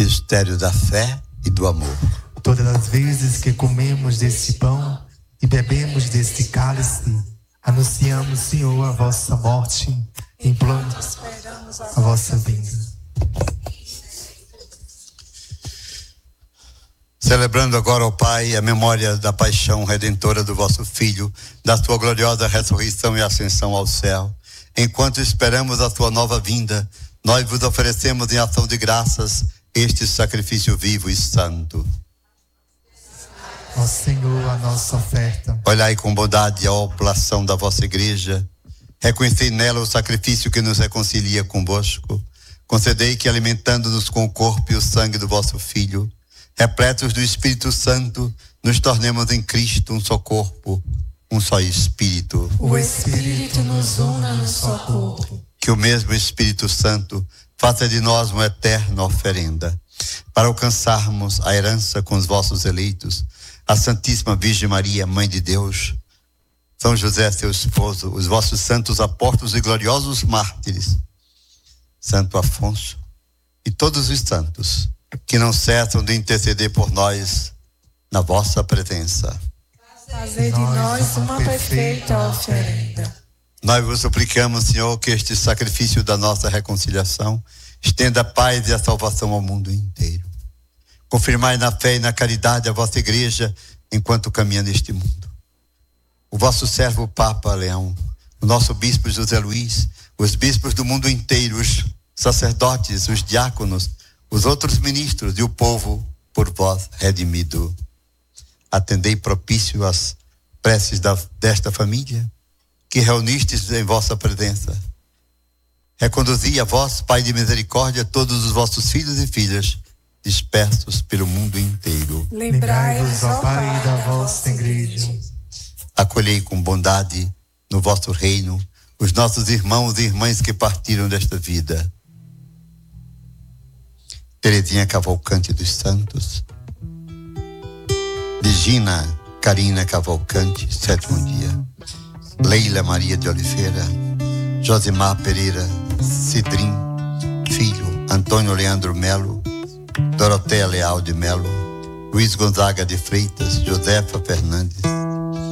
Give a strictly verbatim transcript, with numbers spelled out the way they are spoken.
mistério da fé e do amor. Todas as vezes que comemos deste pão e bebemos deste cálice, anunciamos, Senhor, a vossa morte e imploramos a vossa vinda. Celebrando agora, ó Pai, a memória da paixão redentora do vosso Filho, da sua gloriosa ressurreição e ascensão ao céu, enquanto esperamos a sua nova vinda, nós vos oferecemos em ação de graças este sacrifício vivo e santo. Ó Senhor, a nossa oferta. Olhai com bondade a oblação da vossa igreja, reconhecei nela o sacrifício que nos reconcilia convosco, concedei que, alimentando-nos com o corpo e o sangue do vosso Filho, repletos do Espírito Santo, nos tornemos em Cristo um só corpo, um só Espírito. O Espírito nos una no só corpo. Que o mesmo Espírito Santo faça de nós uma eterna oferenda, para alcançarmos a herança com os vossos eleitos, a Santíssima Virgem Maria, Mãe de Deus, São José, seu esposo, os vossos santos apóstolos e gloriosos mártires, Santo Afonso e todos os santos, que não cessam de interceder por nós na vossa presença. Fazei de nós uma perfeita oferenda. Nós vos suplicamos, Senhor, que este sacrifício da nossa reconciliação estenda a paz e a salvação ao mundo inteiro. Confirmai na fé e na caridade a vossa igreja enquanto caminha neste mundo. O vosso servo Papa Leão, o nosso bispo José Luiz, os bispos do mundo inteiro, os sacerdotes, os diáconos, os outros ministros e o povo por vós redimido. Atendei propício às preces da, desta família, que reunistes em vossa presença. Reconduzi a vós, Pai de misericórdia, todos os vossos filhos e filhas, dispersos pelo mundo inteiro. Lembrai-vos, ó Pai, da vossa igreja. Acolhei com bondade no vosso reino os nossos irmãos e irmãs que partiram desta vida. Terezinha Cavalcante dos Santos, Ligina Carina Cavalcante, sétimo dia, Leila Maria de Oliveira, Josimar Pereira Cidrim Filho, Antônio Leandro Melo, Doroteia Leal de Melo, Luiz Gonzaga de Freitas, Josefa Fernandes,